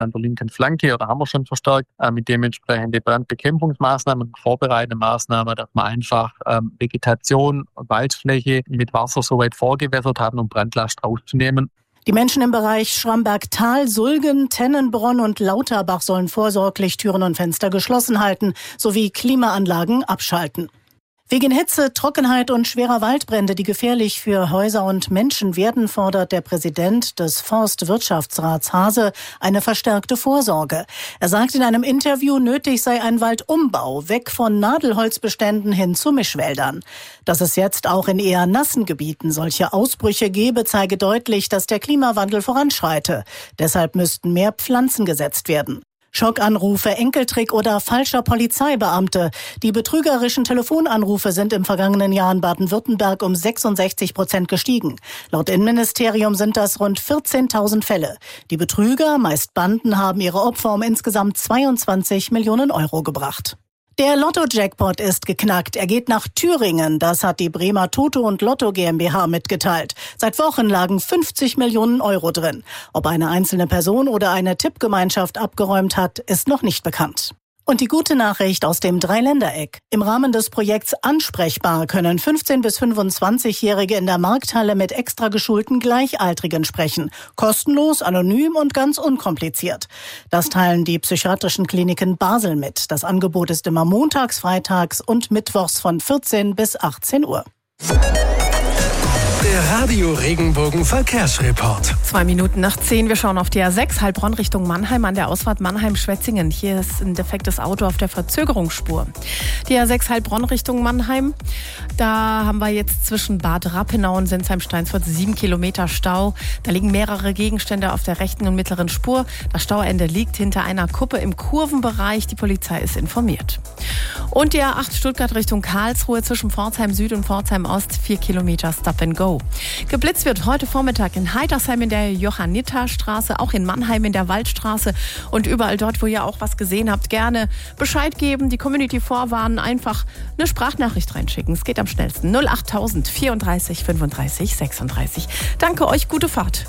an der linken Flanke oder haben wir schon verstärkt mit dementsprechenden Brandbekämpfungsmaßnahmen, vorbereitende Maßnahmen, dass man einfach Vegetation und Waldfläche mit Wasser soweit vorgewässert haben, um Brandlast rauszunehmen. Die Menschen im Bereich Schramberg-Tal, Sulgen, Tennenbronn und Lauterbach sollen vorsorglich Türen und Fenster geschlossen halten sowie Klimaanlagen abschalten. Wegen Hitze, Trockenheit und schwerer Waldbrände, die gefährlich für Häuser und Menschen werden, fordert der Präsident des Forstwirtschaftsrats Hase eine verstärkte Vorsorge. Er sagt in einem Interview, nötig sei ein Waldumbau, weg von Nadelholzbeständen hin zu Mischwäldern. Dass es jetzt auch in eher nassen Gebieten solche Ausbrüche gebe, zeige deutlich, dass der Klimawandel voranschreite. Deshalb müssten mehr Pflanzen gesetzt werden. Schockanrufe, Enkeltrick oder falscher Polizeibeamte. Die betrügerischen Telefonanrufe sind im vergangenen Jahr in Baden-Württemberg um 66% gestiegen. Laut Innenministerium sind das rund 14.000 Fälle. Die Betrüger, meist Banden, haben ihre Opfer um insgesamt 22 Millionen Euro gebracht. Der Lotto-Jackpot ist geknackt. Er geht nach Thüringen. Das hat die Bremer Toto und Lotto GmbH mitgeteilt. Seit Wochen lagen 50 Millionen Euro drin. Ob eine einzelne Person oder eine Tippgemeinschaft abgeräumt hat, ist noch nicht bekannt. Und die gute Nachricht aus dem Dreiländereck. Im Rahmen des Projekts Ansprechbar können 15- bis 25-Jährige in der Markthalle mit extra geschulten Gleichaltrigen sprechen. Kostenlos, anonym und ganz unkompliziert. Das teilen die psychiatrischen Kliniken Basel mit. Das Angebot ist immer montags, freitags und mittwochs von 14 bis 18 Uhr. Der Radio Regenbogen Verkehrsreport. 9:02. Wir schauen auf die A6 Heilbronn Richtung Mannheim an der Ausfahrt Mannheim-Schwetzingen. Hier ist ein defektes Auto auf der Verzögerungsspur. Die A6 Heilbronn Richtung Mannheim. Da haben wir jetzt zwischen Bad Rappenau und Sinsheim-Steinsfurt 7 Kilometer Stau. Da liegen mehrere Gegenstände auf der rechten und mittleren Spur. Das Stauende liegt hinter einer Kuppe im Kurvenbereich. Die Polizei ist informiert. Und die A8 Stuttgart Richtung Karlsruhe zwischen Pforzheim Süd und Pforzheim Ost 4 Kilometer Stop and Go. Geblitzt wird heute Vormittag in Heidersheim in der Johanniterstraße, auch in Mannheim in der Waldstraße und überall dort, wo ihr auch was gesehen habt, gerne Bescheid geben, die Community vorwarnen, einfach eine Sprachnachricht reinschicken. Es geht am schnellsten. 08000 34 35 36. Danke euch, gute Fahrt.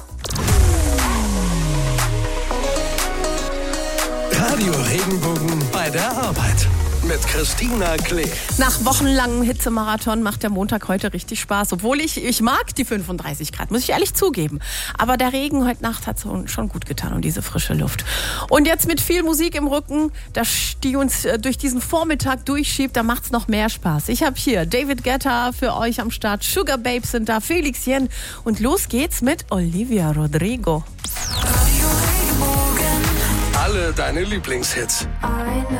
Radio Regenbogen bei der Arbeit. Mit Christina Klee. Nach wochenlangem Hitzemarathon macht der Montag heute richtig Spaß. Obwohl ich mag die 35 Grad, muss ich ehrlich zugeben. Aber der Regen heute Nacht hat schon gut getan und diese frische Luft. Und jetzt mit viel Musik im Rücken, die uns durch diesen Vormittag durchschiebt, da macht's noch mehr Spaß. Ich habe hier David Guetta für euch am Start, Sugar Babes sind da, Felix Jen und los geht's mit Olivia Rodrigo. Alle deine Lieblingshits.